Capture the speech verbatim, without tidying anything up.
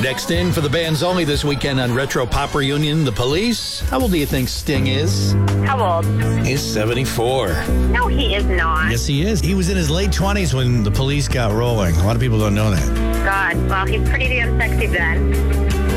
Next in for the bands only this weekend on Retro Pop Reunion, The Police. How old do you think Sting is? How old? He's seventy-four. No, he is not. Yes, he is. He was in his late twenties when The Police got rolling. A lot of people don't know that. God, well, he's pretty damn sexy then.